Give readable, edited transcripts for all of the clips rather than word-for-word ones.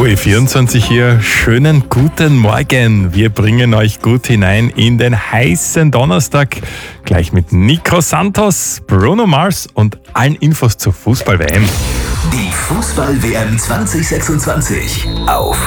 OE24 hier, schönen guten Morgen. Wir bringen euch gut hinein in den heißen Donnerstag. Gleich mit Nico Santos, Bruno Mars und allen Infos zur Fußball-WM. Die Fußball-WM 2026 auf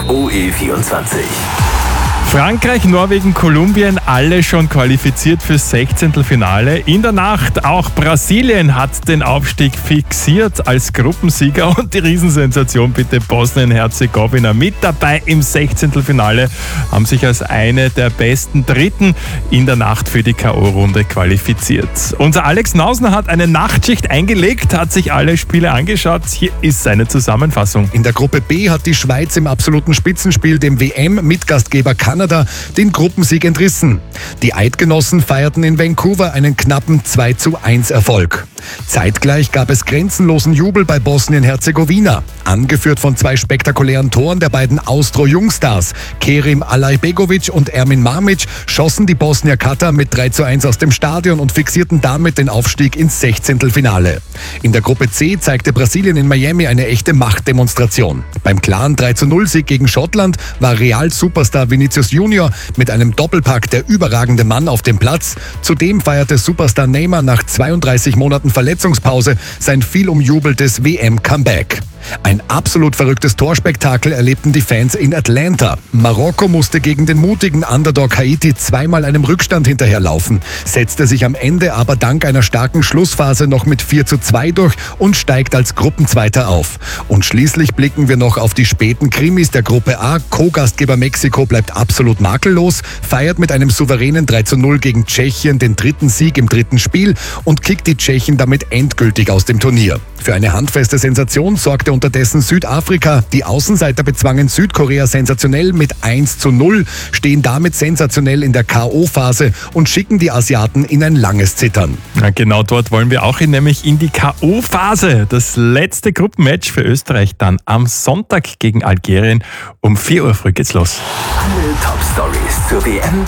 OE24. Frankreich, Norwegen, Kolumbien, alle schon qualifiziert fürs 16. Finale. In der Nacht auch Brasilien hat den Aufstieg fixiert als Gruppensieger und die Riesensensation bitte Bosnien-Herzegowina mit dabei im 16. Finale, haben sich als eine der besten Dritten in der Nacht für die K.O.-Runde qualifiziert. Unser Alex Nausner hat eine Nachtschicht eingelegt, hat sich alle Spiele angeschaut. Hier ist seine Zusammenfassung. In der Gruppe B hat die Schweiz im absoluten Spitzenspiel dem WM-Mitgastgeber Kanada den Gruppensieg entrissen. Die Eidgenossen feierten in Vancouver einen knappen 2:1 Erfolg. Zeitgleich gab es grenzenlosen Jubel bei Bosnien-Herzegowina. Angeführt von zwei spektakulären Toren der beiden Austro-Jungstars, Kerim Alajbegovic und Ermin Mamic, schossen die Bosnier Katar mit 3:1 aus dem Stadion und fixierten damit den Aufstieg ins 16. Finale. In der Gruppe C zeigte Brasilien in Miami eine echte Machtdemonstration. Beim klaren 3:0-Sieg gegen Schottland war Real-Superstar Vinicius Junior mit einem Doppelpack der überragende Mann auf dem Platz. Zudem feierte Superstar Neymar nach 32 Monaten Verletzungspause sein viel umjubeltes WM-Comeback. Ein absolut verrücktes Torspektakel erlebten die Fans in Atlanta. Marokko musste gegen den mutigen Underdog Haiti zweimal einem Rückstand hinterherlaufen, setzte sich am Ende aber dank einer starken Schlussphase noch mit 4:2 durch und steigt als Gruppenzweiter auf. Und schließlich blicken wir noch auf die späten Krimis der Gruppe A. Co-Gastgeber Mexiko bleibt absolut makellos, feiert mit einem souveränen 3:0 gegen Tschechien den dritten Sieg im dritten Spiel und kickt die Tschechen damit endgültig aus dem Turnier. Für eine handfeste Sensation sorgte unterdessen Südafrika. Die Außenseiter bezwangen Südkorea sensationell mit 1:0, stehen damit sensationell in der K.O.-Phase und schicken die Asiaten in ein langes Zittern. Ja, genau dort wollen wir auch hin, nämlich in die K.O.-Phase. Das letzte Gruppenmatch für Österreich dann am Sonntag gegen Algerien. Um 4 Uhr früh geht's los. Alle Top-Stories zur WM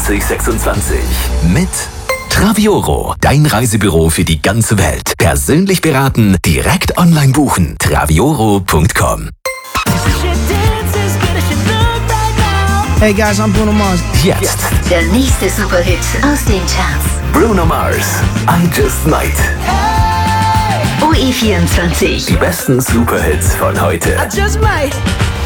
2026 mit Travioro, dein Reisebüro für die ganze Welt. Persönlich beraten, direkt online buchen. Travioro.com. Hey guys, I'm Bruno Mars. Jetzt Der nächste Superhit aus den Charts. Bruno Mars, I Just Might. OE24. Die besten Superhits von heute. I just might.